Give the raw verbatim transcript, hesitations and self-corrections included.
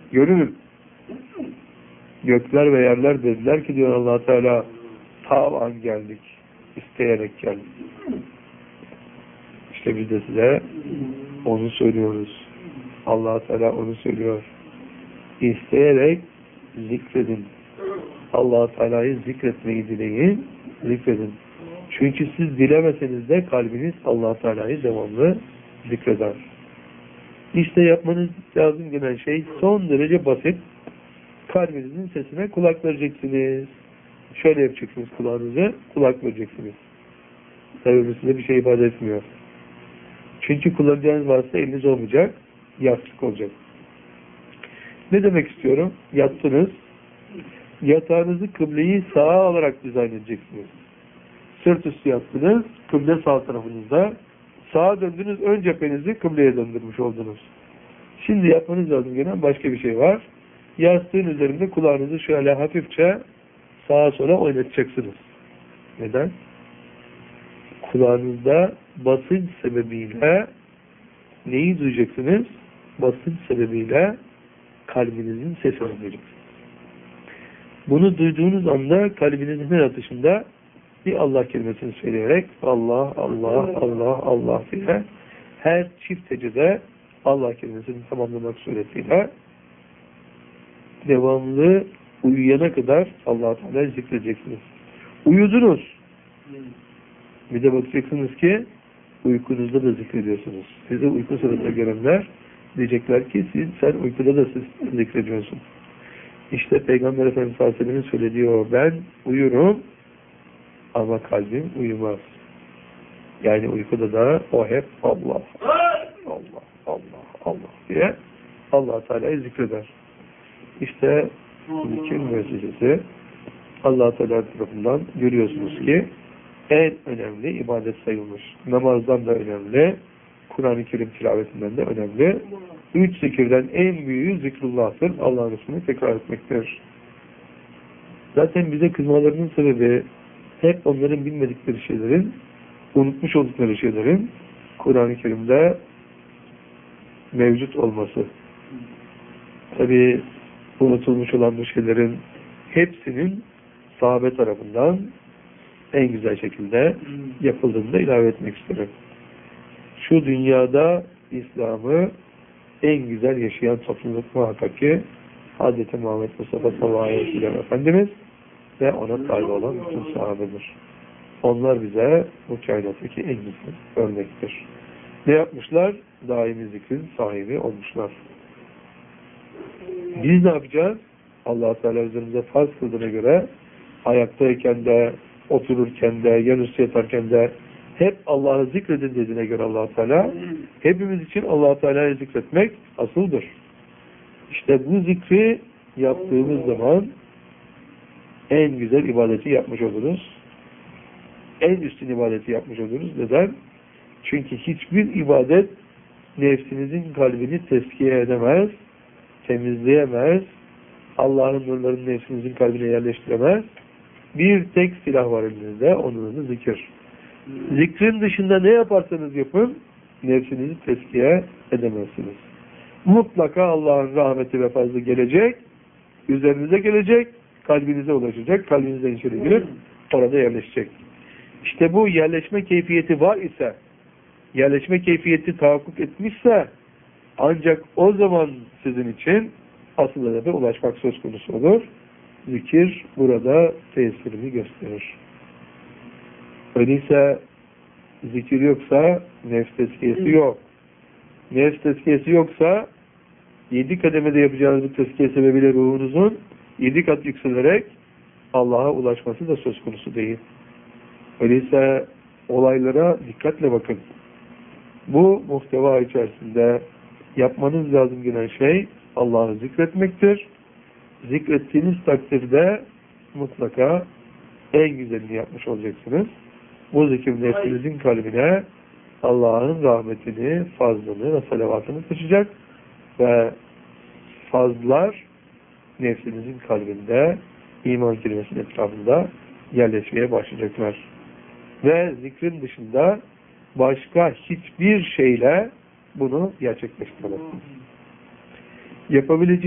Görünün. Gökler ve yerler dediler ki diyor Allah Teala, tavan geldik. İsteyerek geldik. İşte biz de size onu söylüyoruz. Allah Teala onu söylüyor. İsteyerek zikredin. Allah Teala'yı zikretmeyi dileyin, zikredin. Çünkü siz dilemeseniz de kalbiniz Allah Teala'yı devamlı zikreder. İşte yapmanız lazım gelen şey son derece basit. Kalbinizin sesine kulak vereceksiniz. Şöyle yapacaksınız kulağınızı, kulak vereceksiniz. Tabii bu size bir şey ifade etmiyor. Çünkü kullanacağınız varsa eliniz olmayacak, yastık olacak. Ne demek istiyorum? Yattınız, yatağınızı kıbleyi sağa alarak dizayn edeceksiniz. Sırt üstü yattınız, kıble sağ tarafınızda. Sağa döndünüz, ön cephenizi kıbleye döndürmüş oldunuz. Şimdi yapmanız lazım gelen başka bir şey var. Yastığın üzerinde kulağınızı şöyle hafifçe sağa sola oynatacaksınız. Neden? Kulağınızda basınç sebebiyle neyi duyacaksınız? Basınç sebebiyle kalbinizin sesini duyacaksınız. Bunu duyduğunuz anda kalbinizin her atışında bir Allah kelimesini söyleyerek Allah, Allah, Allah, Allah diye her çift hecede Allah kelimesini tamamlamak suretiyle devamlı uyuyana kadar Allah Teala zikredeceksiniz. Uyudunuz. Bir de bakacaksınız ki uykunuzda da zikrediyorsunuz. Size uyku sırasında görenler diyecekler ki siz, sen uykuda da siz zikrediyorsun. İşte Peygamber Efendimiz sallallahu aleyhi ve sellem'in söylediği o, ben uyurum ama kalbim uyumaz. Yani uykuda da o hep Allah, Allah, Allah, Allah diye Allah Teala'yı zikreder. İşte zikir müessesesi Allah Teala tarafından görüyorsunuz ki en önemli ibadet sayılmış. Namazdan da önemli, Kur'an-ı Kerim tilavetinden de önemli. Üç zikirden en büyüğü zikrullah'tır. Allah'ın ismini tekrar etmektir. Zaten bize kızmalarının sebebi hep onların bilmedikleri şeylerin, unutmuş oldukları şeylerin Kur'an-ı Kerim'de mevcut olması. Tabi unutulmuş olan bu şeylerin hepsinin sahabe tarafından en güzel şekilde yapıldığını da ilave etmek isterim. Şu dünyada İslam'ı en güzel yaşayan topluluk muhakkak ki Hazreti Muhammed Mustafa sallallahu aleyhi ve sellem Efendimiz ve ona tabi olan bütün sahabedir. Onlar bize bu kainattaki en güzel örnektir. Ne yapmışlar? Daimi zikrin sahibi olmuşlar. Biz ne yapacağız? Allah Teala üzerimize farz kıldığına göre ayaktayken de, otururken de, yanüstü yatarken de hep Allah'ı zikredin dediğine göre Allah Teala hepimiz için Allah Teala'yı zikretmek asıldır. İşte bu zikri yaptığımız zaman en güzel ibadeti yapmış oluruz. En üstün ibadeti yapmış oluruz. Neden? Çünkü hiçbir ibadet nefsinizin kalbini tezkiye edemez, temizleyemez, Allah'ın nurlarını nefsinizin kalbine yerleştiremez. Bir tek silah var elinizde, onun adı zikir. Zikrin dışında ne yaparsanız yapın, nefsinizi tezkiye edemezsiniz. Mutlaka Allah'ın rahmeti ve fazlı gelecek, üzerinize gelecek, kalbinize ulaşacak, kalbinizden içeri girip orada yerleşecek. İşte bu yerleşme keyfiyeti var ise, yerleşme keyfiyeti tahakkuk etmişse, ancak o zaman sizin için asıl hedefe ulaşmak söz konusu olur. Zikir burada tesirini gösterir. Öyleyse zikir yoksa nefs tezkiyesi yok. Nefs tezkiyesi yoksa yedi kademede yapacağınız bu tezkiye sebebiyle ruhunuzun yedi kat yükselerek Allah'a ulaşması da söz konusu değil. Öyleyse olaylara dikkatle bakın. Bu muhteva içerisinde yapmanız lazım gelen şey Allah'ı zikretmektir. Zikrettiğiniz takdirde mutlaka en güzelini yapmış olacaksınız. Bu zikir nefsinizin kalbine Allah'ın rahmetini, fazlını ve salavatını taşıyacak ve fazlar nefsinizin kalbinde iman kelimesinin etrafında yerleşmeye başlayacaklar. Ve zikrin dışında başka hiçbir şeyle bunu gerçekleştiremezsiniz. Yapabileceğiniz